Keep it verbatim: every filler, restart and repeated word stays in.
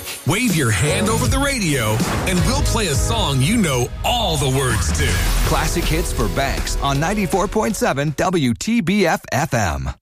music. Wave your hand over the radio, and we'll play a song you know all the words to. Classic hits for Banks on ninety-four point seven W T B F F M.